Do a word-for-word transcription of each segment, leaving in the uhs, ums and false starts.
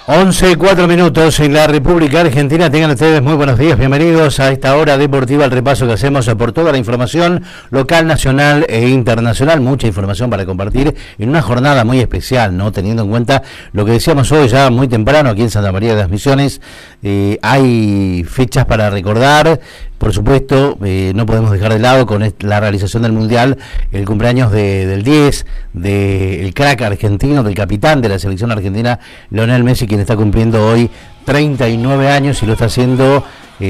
once, cuatro minutos en la República Argentina. Tengan ustedes muy buenos días, bienvenidos a esta hora deportiva, el repaso que hacemos por toda la información local, nacional e internacional. Mucha información para compartir en una jornada muy especial, ¿no? Teniendo en cuenta lo que decíamos hoy ya muy temprano aquí en Santa María de las Misiones. Eh, hay fechas para recordar. Por supuesto, eh, no podemos dejar de lado con la realización del Mundial el cumpleaños de, del diez, del crack argentino, del capitán de la selección argentina, Lionel Messi, quien está cumpliendo hoy treinta y nueve años y lo está haciendo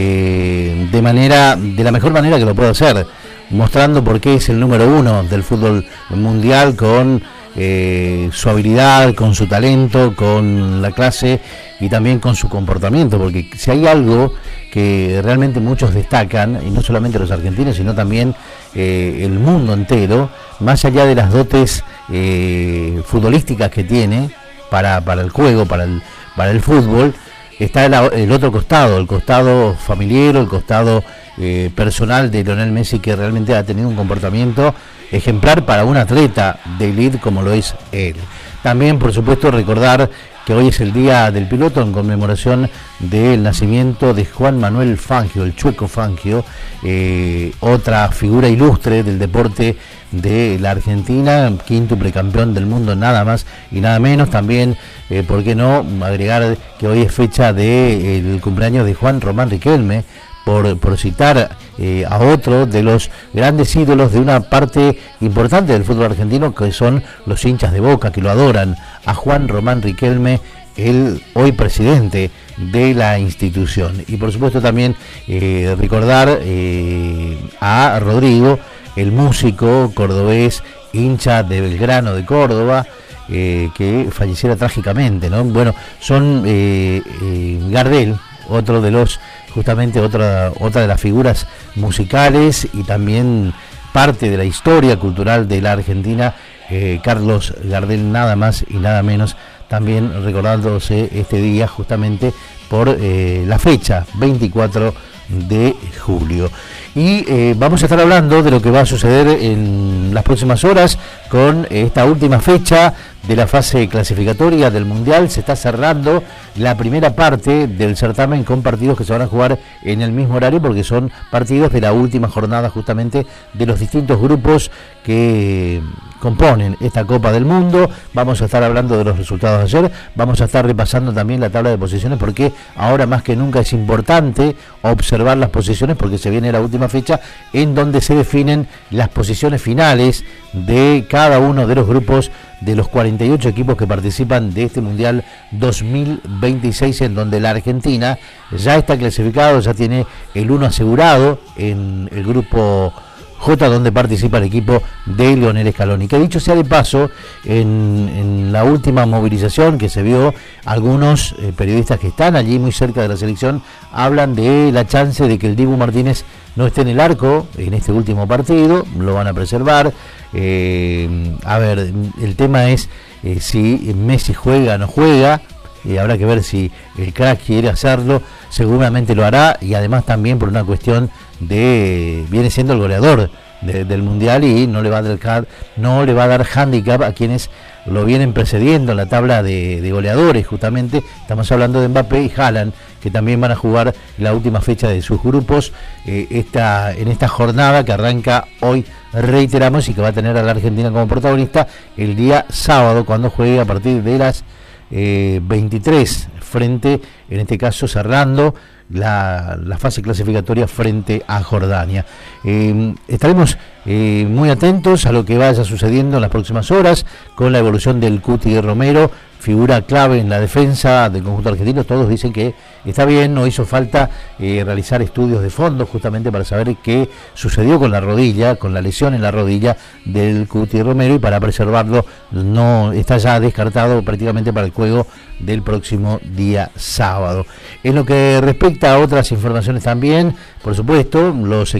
eh, de manera, de la mejor manera que lo puede hacer, mostrando por qué es el número uno del fútbol mundial con eh, su habilidad, con su talento, con la clase y también con su comportamiento, porque si hay algo que realmente muchos destacan, y no solamente los argentinos, sino también eh, el mundo entero, más allá de las dotes eh, futbolísticas que tiene para, para el juego, para el, para el fútbol, está el, el otro costado, el costado familiar, el costado eh, personal de Lionel Messi, que realmente ha tenido un comportamiento ejemplar para un atleta de élite como lo es él. También, por supuesto, recordar que hoy es el Día del Piloto en conmemoración del nacimiento de Juan Manuel Fangio, el Chueco Fangio, eh, otra figura ilustre del deporte de la Argentina, quíntuple campeón del mundo, nada más y nada menos. También, eh, ¿por qué no agregar que hoy es fecha del de, cumpleaños de Juan Román Riquelme? Por, por citar eh, a otro de los grandes ídolos de una parte importante del fútbol argentino, que son los hinchas de Boca, que lo adoran, a Juan Román Riquelme, el hoy presidente de la institución. Y por supuesto también eh, recordar eh, a Rodrigo, el músico cordobés, hincha de Belgrano de Córdoba, eh, que falleciera trágicamente, ¿no? Bueno, son eh, eh, Gardel, otro de los, justamente otra, otra de las figuras musicales y también parte de la historia cultural de la Argentina, eh, Carlos Gardel, nada más y nada menos, también recordándose este día justamente por eh, la fecha veinticuatro de julio. Y eh, vamos a estar hablando de lo que va a suceder en las próximas horas con esta última fecha de la fase clasificatoria del Mundial. Se está cerrando la primera parte del certamen con partidos que se van a jugar en el mismo horario, porque son partidos de la última jornada justamente de los distintos grupos que componen esta Copa del Mundo. Vamos a estar hablando de los resultados de ayer, vamos a estar repasando también la tabla de posiciones, porque ahora más que nunca es importante observar las posiciones, porque se viene la última fecha en donde se definen las posiciones finales de cada uno de los grupos de los cuarenta y ocho equipos que participan de este Mundial dos mil veintiséis, en donde la Argentina ya está clasificado, ya tiene el uno asegurado en el grupo J, donde participa el equipo de Lionel Scaloni, que dicho sea de paso, en, en la última movilización que se vio, algunos eh, periodistas que están allí muy cerca de la selección hablan de la chance de que el Dibu Martínez no esté en el arco en este último partido, lo van a preservar. Eh, a ver, el tema es eh, si Messi juega o no juega. Eh, habrá que ver si el crack quiere hacerlo, seguramente lo hará, y además también por una cuestión de, viene siendo el goleador de, del Mundial, y no le va a dar, no le va a dar handicap a quienes lo vienen precediendo en la tabla de, de goleadores. Justamente estamos hablando de Mbappé y Haaland, que también van a jugar la última fecha de sus grupos eh, esta, en esta jornada que arranca hoy, reiteramos, y que va a tener a la Argentina como protagonista el día sábado, cuando juegue a partir de las Eh, veintitrés, frente, en este caso cerrando la, la fase clasificatoria frente a Jordania. Eh, estaremos eh, muy atentos a lo que vaya sucediendo en las próximas horas con la evolución del Cuti Romero, figura clave en la defensa del conjunto argentino. Todos dicen que está bien, no hizo falta eh, realizar estudios de fondo justamente para saber qué sucedió con la rodilla, con la lesión en la rodilla del Cuti Romero, y para preservarlo no está ya descartado prácticamente para el juego del próximo día sábado. En lo que respecta a otras informaciones también, por supuesto, los